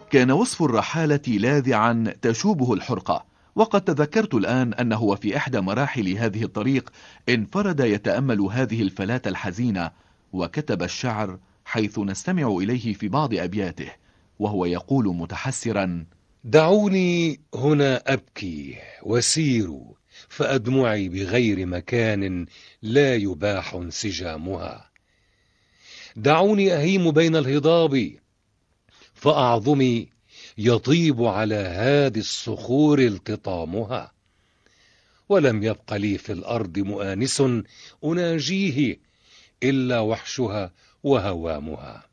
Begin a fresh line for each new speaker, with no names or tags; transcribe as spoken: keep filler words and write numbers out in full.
كان وصف الرحالة لاذعا تشوبه الحرقة، وقد تذكرت الآن أنه وفي إحدى مراحل هذه الطريق انفرد يتأمل هذه الفلاة الحزينة، وكتب الشعر حيث نستمع إليه في بعض أبياته وهو يقول متحسرا:
دعوني هنا أبكي وسيروا، فأدمعي بغير مكان لا يباح انسجامها. دعوني أهيم بين الهضاب، فأعظمي يطيب على هادي الصخور التطامها. ولم يبق لي في الأرض مؤانس أناجيه إلا وحشها وهوامها.